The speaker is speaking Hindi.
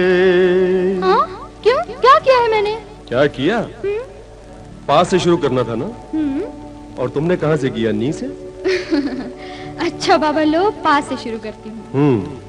हाँ? क्यों? क्या किया है मैंने? क्या किया? पा से शुरू करना था ना? और तुमने कहाँ से किया? नी से? अच्छा बाबा लो, पा से शुरू करती हूँ।